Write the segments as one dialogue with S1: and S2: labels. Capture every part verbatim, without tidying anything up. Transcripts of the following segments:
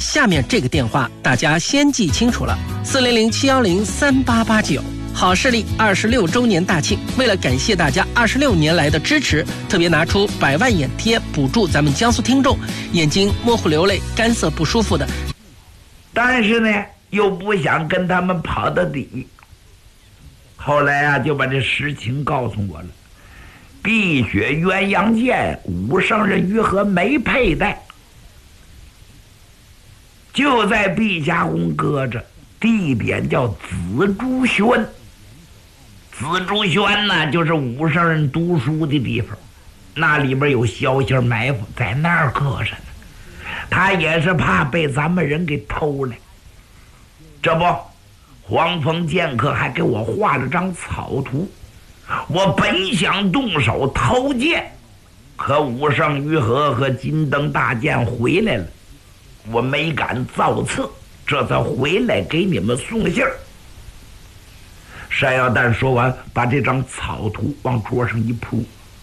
S1: 下面这个电话大家先记清楚了：四零零七幺零三八八九。好视力二十六周年大庆，为了感谢大家二十六年来的支持，特别拿出百万眼贴补助咱们江苏听众眼睛模糊流泪、干涩不舒服的。
S2: 但是呢，又不想跟他们跑到底。后来啊，就把这实情告诉我了。碧血鸳鸯剑，武圣人于和没佩戴，就在碧霞宫搁着，地点叫紫竹轩。紫竹轩呢，就是武圣人读书的地方，那里边有消息埋伏，在那儿搁着呢。他也是怕被咱们人给偷了。这不，黄蜂剑客还给我画了张草图。我本想动手偷剑，可武圣于和和金灯大剑回来了，我没敢造次，这才回来给你们送信儿。山药蛋说完，把这张草图往桌上一铺。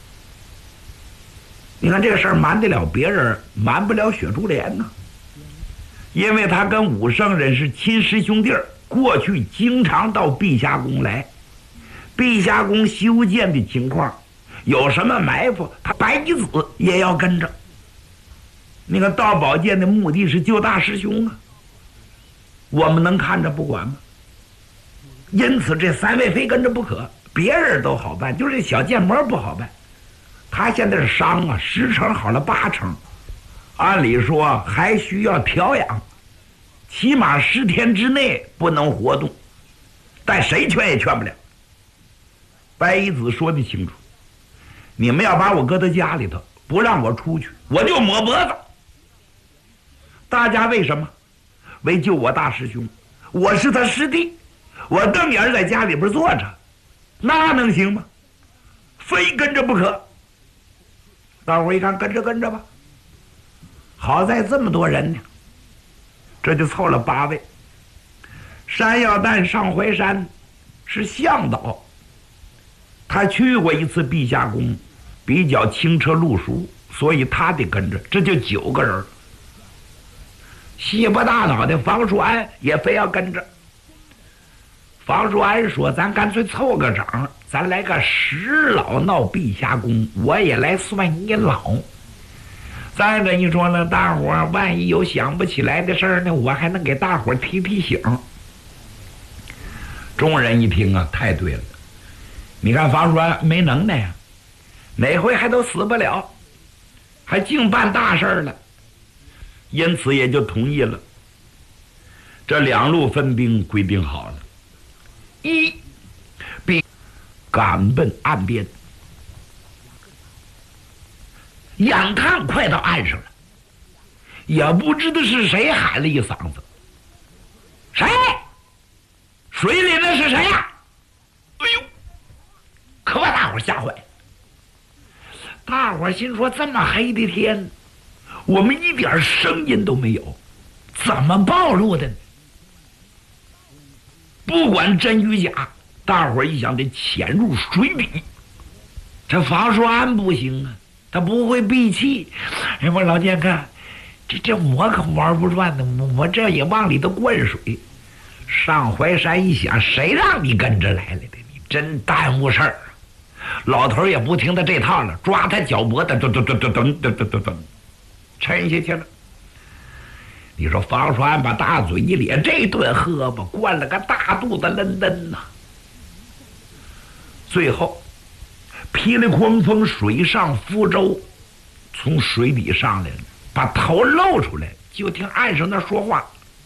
S2: 你看这个事儿瞒得了别人，瞒不了雪珠莲呢，因为他跟武圣人是亲师兄弟儿，过去经常到碧霞宫来。碧霞宫修建的情况，有什么埋伏，他白衣子也要跟着。那个盗宝剑的目的是救大师兄啊，我们能看着不管吗？因此这三位非跟着不可，别人都好办，就是这小剑魔不好办。他现在是伤啊，十成好了八成，按理说还需要调养，起码十天之内不能活动，但谁劝也劝不了。白衣子说的清楚，你们要把我搁到家里头，不让我出去，我就抹脖子。大家为什么？为救我大师兄，我是他师弟，我瞪眼在家里边坐着，那能行吗？非跟着不可。大伙一看，跟着跟着吧。好在这么多人呢，这就凑了八位。山药蛋上淮山是向导，他去过一次碧霞宫，比较轻车路熟，所以他得跟着，这就九个人。西不大脑的房树安也非要跟着。房树安说：“咱干脆凑个整，咱来个十老闹碧霞宫，我也来算一老。再跟你说了，大伙儿万一有想不起来的事儿呢，我还能给大伙儿提提醒。”众人一听啊，太对了。你看房树安没能耐呀，哪回还都死不了，还净办大事儿了。因此也就同意了。这两路分兵规定好了，一必赶奔岸边，眼看快到岸上了，也不知道是谁喊了一嗓子：“谁？水里那是谁呀？”哎呦，可把大伙吓坏了。大伙心说：这么黑的天，我们一点声音都没有，怎么暴露的呢？不管真与假，大伙一想得潜入水底。这房树安不行啊，他不会闭气。哎，我老剑看，这这我可玩不转呢，我这也往里头灌水。上淮山一想，谁让你跟着来了的？你真耽误事儿。老头也不听他这套了，抓他脚脖子，噔噔噔噔噔噔噔噔噔，沉下去了。你说房树安把大嘴一咧，这顿喝吧，灌了个大肚子愣登呐。最后霹雳狂风水上浮舟从水底上来了，把头露出来，就听岸上那说话。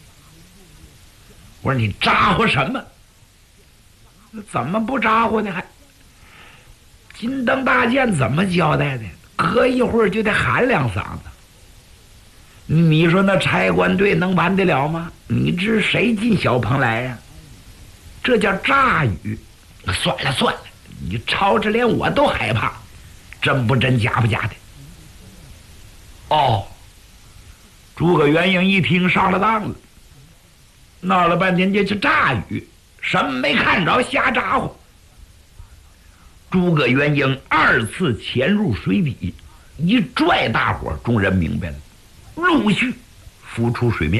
S2: 我说你咋呼什么？怎么不咋呼呢？还金灯大剑怎么交代的？隔一会儿就得喊两嗓子。你说那差官队能完得了吗？你知谁进小棚来呀、啊？这叫诈语。算了算了，你吵着连我都害怕，真不真假不假的。哦，诸葛元英一听上了当了，闹了半天这是诈语，什么没看着，瞎咋呼。诸葛元英二次潜入水底，一拽大伙，众人明白了，陆续浮出水面。